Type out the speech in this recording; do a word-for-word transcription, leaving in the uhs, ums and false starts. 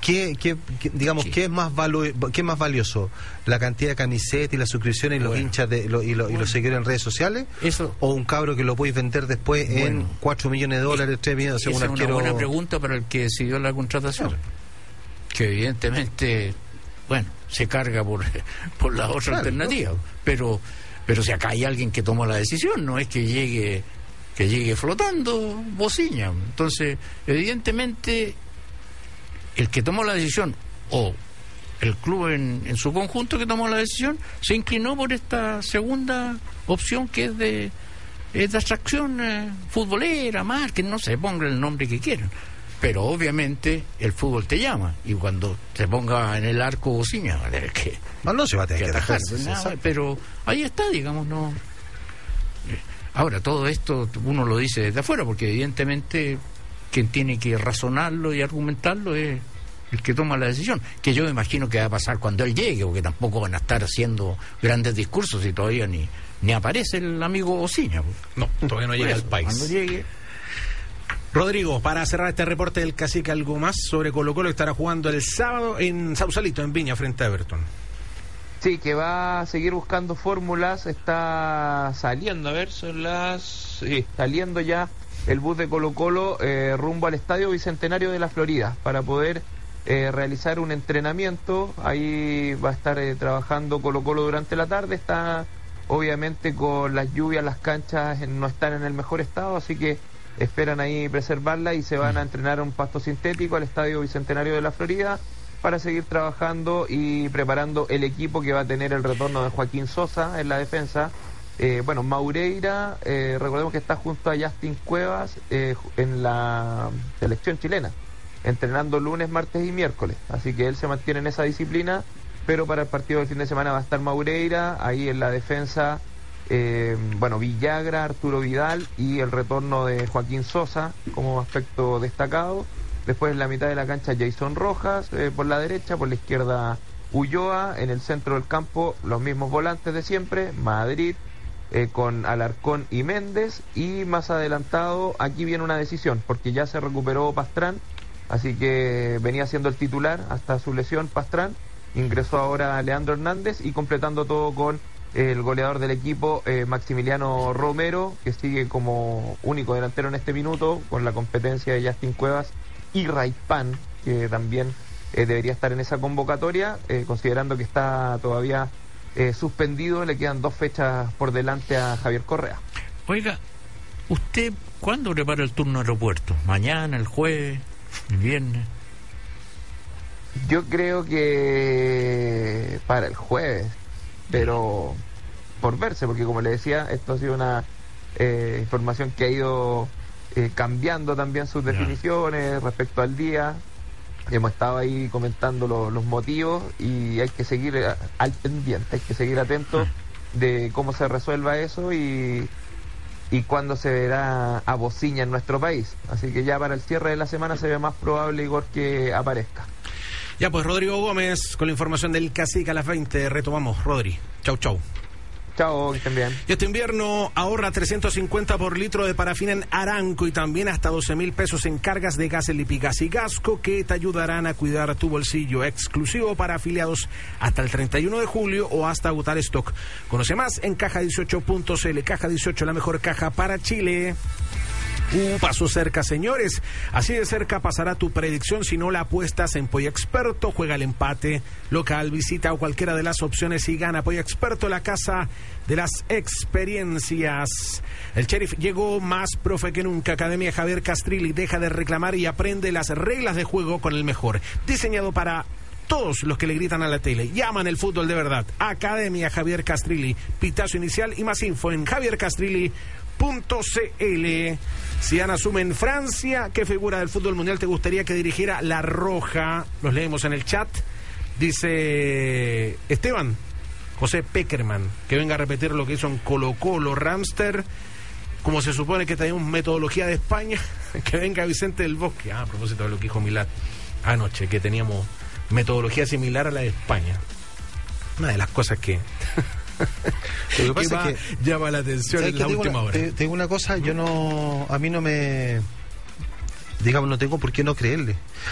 ¿Qué, qué, qué, digamos, ¿qué es más valo, qué es más valioso? ¿La cantidad de camisetas y las suscripciones y los bueno, hinchas de, lo, y, lo, bueno, y los seguidores en redes sociales? Eso, ¿O un cabro que lo podéis vender después bueno, en cuatro millones de dólares, tres millones, según esa es arquero? una buena pregunta para el que decidió la contratación. Claro. Que evidentemente, bueno, se carga por, por la otra claro, alternativa. ¿no? Pero, pero si acá hay alguien que tomó la decisión, no es que llegue, que llegue flotando bociña. Entonces, evidentemente, el que tomó la decisión, o el club en, en su conjunto que tomó la decisión, se inclinó por esta segunda opción, que es de, es de atracción eh, futbolera, marketing, no sé, ponga el nombre que quieran. Pero obviamente el fútbol te llama, y cuando te ponga en el arco bociña va a tener que, no, no se va a tener que, que atajar, nada, pero ahí está, digamos, no. Ahora, todo esto uno lo dice desde afuera, porque evidentemente quien tiene que razonarlo y argumentarlo es el que toma la decisión, que yo imagino que va a pasar cuando él llegue, porque tampoco van a estar haciendo grandes discursos y todavía ni, ni aparece el amigo Ociña. No, todavía no llega al país. Cuando llegue... Rodrigo, para cerrar este reporte del Cacique, algo más sobre Colo Colo, que estará jugando el sábado en Sausalito, en Viña, frente a Everton. Sí, que va a seguir buscando fórmulas, está saliendo, a ver, son las... Sí, saliendo ya el bus de Colo Colo eh, rumbo al Estadio Bicentenario de la Florida para poder eh, realizar un entrenamiento. Ahí va a estar eh, trabajando Colo Colo durante la tarde. Está obviamente con las lluvias, las canchas no están en el mejor estado, así que esperan ahí preservarla y se van a entrenar a un pasto sintético al Estadio Bicentenario de la Florida para seguir trabajando y preparando el equipo que va a tener el retorno de Joaquín Sosa en la defensa. Eh, bueno, Maureira, eh, recordemos que está junto a Justin Cuevas eh, en la selección chilena, entrenando lunes, martes y miércoles, así que él se mantiene en esa disciplina, pero para el partido del fin de semana va a estar Maureira, ahí en la defensa, eh, bueno, Villagra, Arturo Vidal y el retorno de Joaquín Sosa como aspecto destacado. Después en la mitad de la cancha Jason Rojas, eh, por la derecha, por la izquierda Ulloa, en el centro del campo los mismos volantes de siempre, Madrid, Eh, con Alarcón y Méndez, y más adelantado aquí viene una decisión porque ya se recuperó Pastrán, así que venía siendo el titular hasta su lesión Pastrán, ingresó ahora Leandro Hernández y completando todo con eh, el goleador del equipo eh, Maximiliano Romero, que sigue como único delantero en este minuto con la competencia de Justin Cuevas y Raipan, que también eh, debería estar en esa convocatoria, eh, considerando que está todavía Eh, suspendido, le quedan dos fechas por delante a Javier Correa. Oiga, ¿usted cuándo prepara el turno aeropuerto? ¿Mañana, el jueves, el viernes? Yo creo que para el jueves, pero por verse, porque como le decía, esto ha sido una eh, información que ha ido eh, cambiando también sus definiciones respecto al día. Hemos estado ahí comentando lo, los motivos y hay que seguir al pendiente, hay que seguir atentos de cómo se resuelva eso y, y cuándo se verá a Bociña en nuestro país. Así que ya para el cierre de la semana se ve más probable, Igor, que aparezca. Ya pues, Rodrigo Gómez con la información del Cacique a las veinte. Retomamos, Rodri. Chau, chau. Chao, que estén bien. Y este invierno ahorra trescientos cincuenta por litro de parafina en Aranco y también hasta doce mil pesos en cargas de gas L P Gas y Gasco que te ayudarán a cuidar tu bolsillo. Exclusivo para afiliados hasta el treinta y uno de julio o hasta agotar stock. Conoce más en caja dieciocho punto c l. Caja dieciocho, la mejor caja para Chile. Un paso cerca, señores. Así de cerca pasará tu predicción si no la apuestas en Polla Experto. Juega el empate local, visita o cualquiera de las opciones y gana. Polla Experto, la casa de las experiencias. El Sheriff llegó más profe que nunca. Academia Javier Castrilli. Deja de reclamar y aprende las reglas de juego con el mejor. Diseñado para todos los que le gritan a la tele. Llaman el fútbol de verdad. Academia Javier Castrilli. Pitazo inicial y más info en javier castrilli punto c l. Zidane asume en Francia. ¿Qué figura del fútbol mundial te gustaría que dirigiera La Roja? Los leemos en el chat. Dice Esteban José Peckerman, que venga a repetir lo que hizo en Colo Colo. Ramster, como se supone que tenemos metodología de España, que venga Vicente del Bosque. Ah, a propósito de lo que dijo Milán anoche, que teníamos metodología similar a la de España. Una de las cosas que... Lo que pasa que es que llama la atención en la última una, hora. Te, te digo una cosa, yo no, a mí no me, digamos, no tengo por qué no creerle.